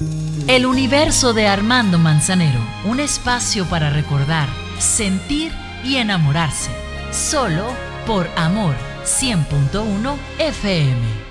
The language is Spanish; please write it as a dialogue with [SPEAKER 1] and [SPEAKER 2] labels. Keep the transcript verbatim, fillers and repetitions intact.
[SPEAKER 1] El universo de Armando Manzanero, un espacio para recordar, sentir y enamorarse. Solo por Amor cien punto uno F M.